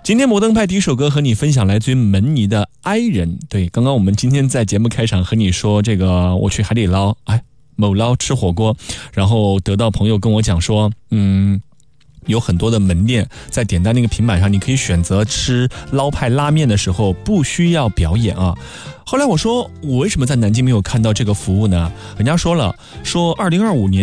今天摩登派第一首歌和你分享来自于门尼的《爱人》。对，刚刚我们今天在节目开场和你说这个，我去海底捞，某捞吃火锅，然后得到朋友跟我讲说，有很多的门店在点单那个平板上，你可以选择吃捞派拉面的时候不需要表演啊。后来我说，我为什么在南京没有看到这个服务呢？人家说了，说2025年